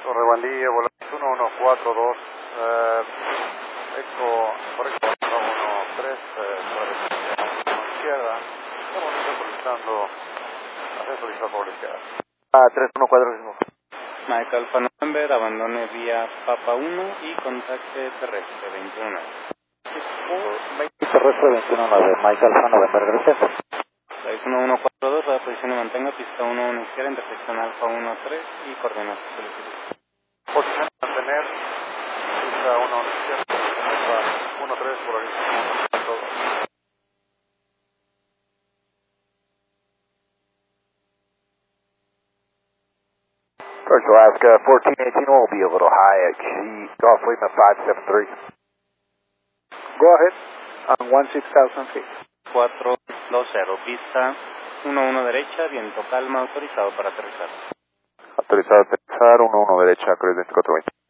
Torre Valdivia, volante 1142, eco, correcto, 113, izquierda. Estamos solicitando por la izquierda. 3145. Mike Alfa November, abandone vía Papa 1 y contacte terrestre 21. Terrestre 21 de Mike Alfa November, gracias. 61142, la posición y mantenga pista 11 izquierda, intersección Alfa 13 y coordenadas solicitud. Posición mantener, pista 11 izquierda, Alfa 13 por ahí. First Alaska 1418 will be a little high at Golf Lima 573. Go ahead on 16,000 feet. 420, pista 11 derecha, viento calma, autorizado para aterrizar. Autorizado a aterrizar, 11 derecha, 2420.